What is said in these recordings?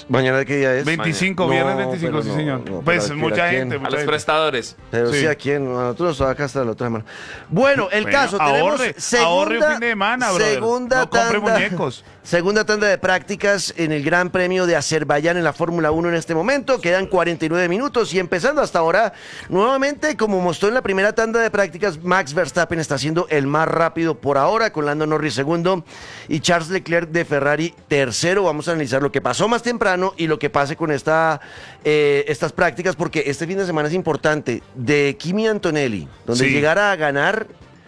¿Mañana qué día es? 25, No, viernes 25, pero sí, no, señor. no, Pues pero mucha ¿a quién? gente, A mucha los gente. prestadores. Pero sí, Sí. ¿a quién? Nosotros acá hasta la otra semana. Bueno, el Bueno, caso, tenemos ahorre un fin de semana, brother. segunda No compre tanda, muñecos. segunda tanda de prácticas en el Gran Premio de Azerbaiyán en la Fórmula 1 en este momento. Quedan 49 minutos y empezando hasta ahora, nuevamente, como mostró en la primera tanda de prácticas, Max Verstappen está siendo el más rápido por ahora, con Lando Norris segundo y Charles Leclerc de Ferrari tercero. Vamos a analizar lo que pasó más temprano y lo que pase con estas prácticas, porque este fin de semana es importante. De Kimi Antonelli, donde Sí. llegara a ganar,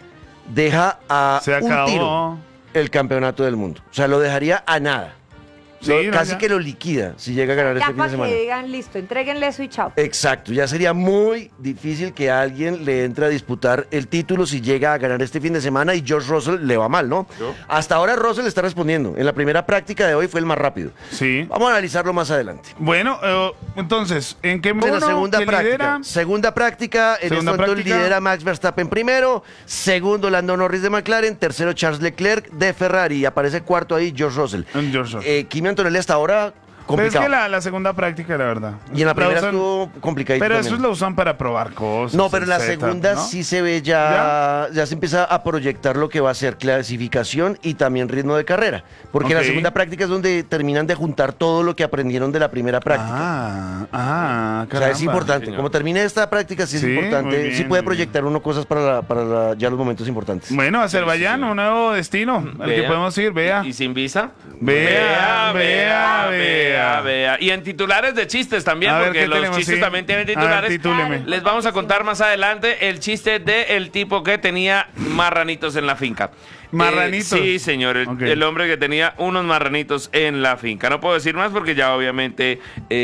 deja a Se un acabó. tiro el campeonato del mundo. O sea, lo dejaría a nada. Sí, no, Casi ya. que lo liquida si llega a ganar Ya este fin de para semana. que digan, listo, entréguenle eso y chao. Exacto, ya sería muy difícil que alguien le entre a disputar el título si llega a ganar este fin de semana y George Russell le va mal, ¿no? ¿Yo? Hasta ahora Russell está respondiendo. En la primera práctica de hoy fue el más rápido. Sí. Vamos a analizarlo más adelante. Bueno, entonces, ¿en qué En la modo segunda que práctica. lidera? Segunda práctica, en este Segunda momento práctica. lidera Max Verstappen primero, segundo Lando Norris de McLaren, tercero Charles Leclerc de Ferrari y aparece cuarto ahí George Russell. George Russell. Kimi Antonelli hasta ahora Pero es complicado. que la segunda práctica, la verdad. Y en la primera usan- estuvo complicadito Pero también. eso lo usan para probar cosas. No, pero en la etcétera, segunda ¿no? sí se ve ya se empieza a proyectar lo que va a ser clasificación y también ritmo de carrera. Porque la Ok. segunda práctica es donde terminan de juntar todo lo que aprendieron de la primera práctica. Ah, O sea, es caramba. importante. señor. Como termine esta práctica, sí es Sí, muy importante. bien, Sí puede muy bien. proyectar uno cosas para ya los momentos importantes. Bueno, Azerbaiyán, un nuevo destino al que Vea. podemos ir, vea. ¿Y sin visa? Vea, vea. vea. Y en titulares de chistes también, A ver, porque ¿qué los tenemos? chistes Sí. también tienen A ver, titulares. titúleme. Les vamos a contar más adelante el chiste del tipo que tenía marranitos en la finca. ¿Marranitos? Sí, señor. Ok. El hombre que tenía unos marranitos en la finca. No puedo decir más porque ya obviamente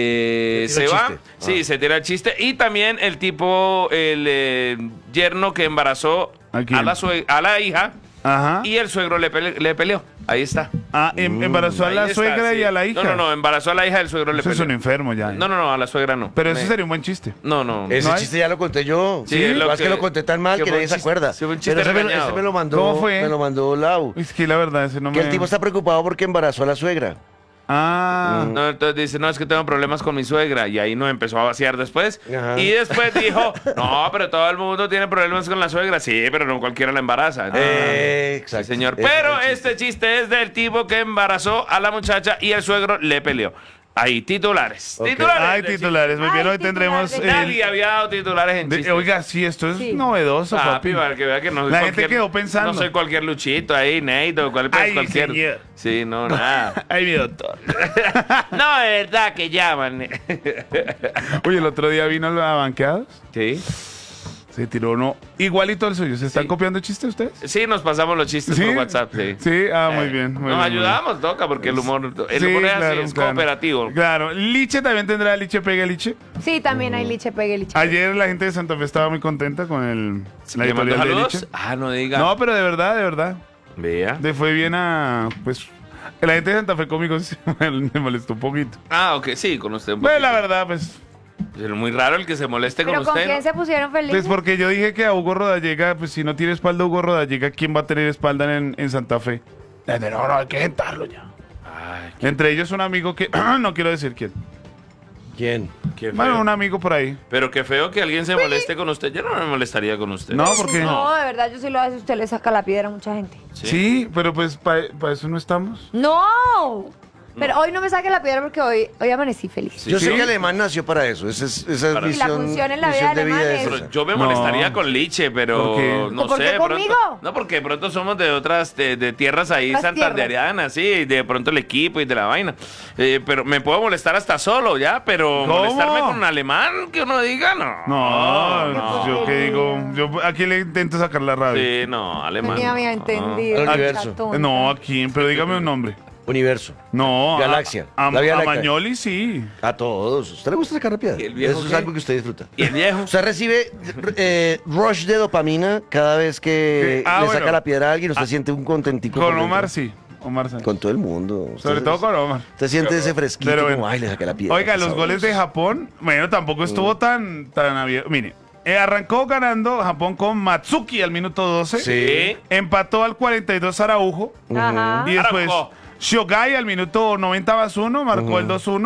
Se se tira el va. chiste. Sí, se tira el chiste. Y también el tipo, el yerno que embarazó ¿A quién? a la hija Ajá. y el suegro le peleó. Ahí está. Ah, embarazó a Ahí la está, suegra sí. y a la hija. No, embarazó a la hija del suegro le Eso es peleó. un enfermo ya. No, a la suegra no. Pero eso sería un buen chiste. No. Ese ¿No hay? chiste ya lo conté yo. Sí, es lo Lo que que- lo conté tan mal que que fue nadie un se chiste- acuerda. sí, fue un chiste Pero regañado. ese me lo mandó, ¿Cómo fue? me lo mandó Lau. Es que la verdad, ese no Que me... el tipo está preocupado porque embarazó a la suegra. Ah, No, entonces dice, no, es que tengo problemas con mi suegra. Y ahí no empezó a vaciar después. Ajá. Y después dijo, no, pero todo el mundo tiene problemas con la suegra. Sí, pero no cualquiera la embaraza. Sí, Exacto. señor. Ese Pero fue el este chiste es del tipo que embarazó a la muchacha y el suegro le peleó. Ahí, titulares. Ok. hay de titulares. Muy Ay, bien, hoy titulares tendremos... de- Nadie había dado titulares en chistes. Oiga, sí, esto es Sí. novedoso, papi. Para que vea que no soy La gente cualquier- quedó pensando. No soy cualquier luchito ahí, Neito, Ay, cualquier. señor. Sí, no, nada. Ay, mi doctor. No, de verdad que llaman. Oye, el otro día vino a Banqueados. Sí. Se tiró uno igualito al suyo. ¿Se están Sí. copiando chistes ustedes? Sí, nos pasamos los chistes ¿Sí? por WhatsApp, sí. Sí, muy bien. Muy Nos bien, ayudamos, toca, porque el humor es Sí, así, claro, es claro. cooperativo. Claro. Liche también tendrá Liche Pegue Liche. Sí, también hay liche, pegue, liche. Ayer la gente de Santa Fe estaba muy contenta con la ¿Le mandó editorial de saludos? Liche. Ah, no diga. No, pero de verdad, de verdad. Vea. Le fue bien a... Pues... La gente de Santa Fe conmigo sí me molestó un poquito. Ah, ok, sí, con usted un Pues poquito. la verdad, pues... Es muy raro el que se moleste ¿Pero con con usted, quién ¿no? se pusieron felices? Pues porque yo dije que a Hugo Rodallega, pues si no tiene espalda Hugo Rodallega, ¿quién va a tener espalda en Santa Fe? No, hay que sentarlo ya. Ay, Entre ellos un amigo que... no quiero decir quién. ¿Quién? qué feo. Bueno, un amigo por ahí. Pero qué feo que alguien se moleste con usted. Yo no me molestaría con usted. No, porque... No, de verdad, yo sí lo hago. Usted le saca la piedra a mucha gente. Sí, pero pues para eso no estamos. ¡No! Pero hoy no me saque la piedra porque hoy amanecí feliz. Yo sé ¿Sí? que Alemán nació para eso. Esa es Para- visión, Y la función en la visión vida de alemana es es- esa. Pero yo me No. molestaría con Liche, pero ¿Por qué? no ¿Por sé. qué de pronto- conmigo? No, porque de pronto somos de otras, de tierras ahí Otras santanderianas, sí, y de pronto el equipo y de la vaina. Pero me puedo molestar hasta solo, ya, pero ¿Cómo? molestarme con un alemán, que uno diga, no. No, yo qué digo, yo aquí le intento sacar la rabia. Sí, no, alemán. Ni había no. entendido. Al universo. esa tonta. No, ¿a quién? Pero dígame un nombre. Universo. No, Galaxia. A La Vía a Láctea. Magnoli sí. A todos. ¿A usted le gusta sacar la piedra? ¿Y el viejo Eso es qué? algo que usted disfruta. ¿Y el viejo? Usted recibe rush de dopamina cada vez que Ah, le bueno. saca la piedra a alguien. Usted siente un contentico. Con por Omar dentro. sí. Omar sí. Con todo el mundo. Sobre Usted- todo con Omar. Usted siente ese fresquito Pero como, bueno. ay, le saqué la piedra. Oiga, qué los goles de sabroso. Japón, bueno, tampoco estuvo tan abierto. Mire, arrancó ganando Japón con Matsuki al minuto 12. Sí. Empató al 42 Araujo. Ajá. Y después Araujo. Shogai al minuto 90 más 1 marcó el 2-1.